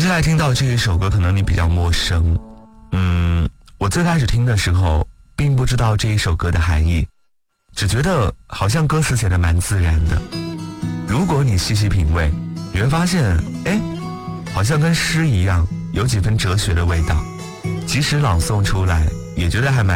接下来听到这一首歌可能你比较陌生，我最开始听的时候并不知道这一首歌的含义，只觉得好像歌词写得蛮自然的。如果你细细品味，你会发现好像跟诗一样，有几分哲学的味道，即使朗诵出来也觉得还蛮